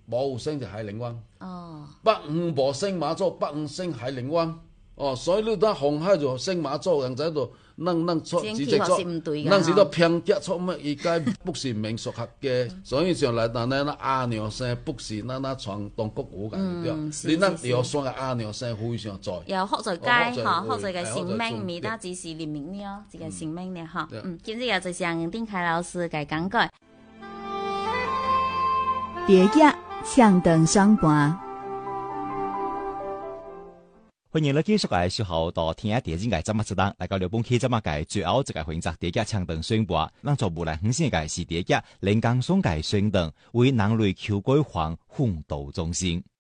无有生就海陵湾。北方无生马祖，北方生海陵湾。所以你当红海就生马祖，人仔就咱错直接错，咱是都偏激错么？伊该不是民俗学家，所以上来咱那阿娘生不是咱传东国有咁对。你咱药山嘅阿娘生非常在。 又學在街嚇，學在嘅生命，唔單只是人民了，一個生命了嚇。今日也就是楊定凱老師嘅講解。 蝶野唱燈雙盤。 歡迎你繼續嚟守候到聽下電視嘅節目時間，嚟到日本期節目嘅最後一個選擇蝶野唱燈宣布，咱做無來很先嘅是蝶野臨江松嘅宣燈為南雷秋桂黃奮鬥中心。